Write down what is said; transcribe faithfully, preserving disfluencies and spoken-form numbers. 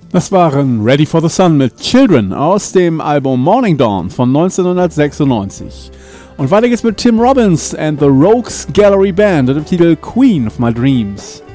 Das waren Ready for the Sun mit Children aus dem Album Morning Dawn von neunzehnhundertsechsundneunzig. Und weiter geht's mit Tim Robbins and the Rogues Gallery Band und dem Titel Queen of My Dreams.